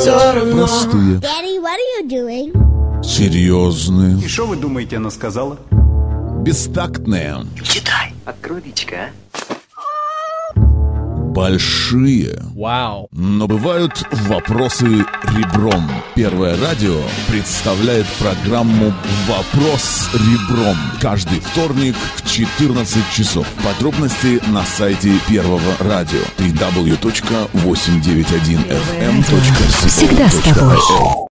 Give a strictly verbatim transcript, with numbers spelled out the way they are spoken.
Простые. Daddy, what are you doing? Серьезные. И что вы думаете, она сказала? Бестактные. Читай. Открой личико, а? Большие. Вау. Но бывают вопросы ребром. Первое радио представляет программу «Вопрос ребром» каждый вторник в четырнадцать часов. Подробности на сайте Первого радио дабл ю дабл ю дабл ю точка восемьсот девяносто один эф эм точка си о Всегда с точка тобой. ай эл.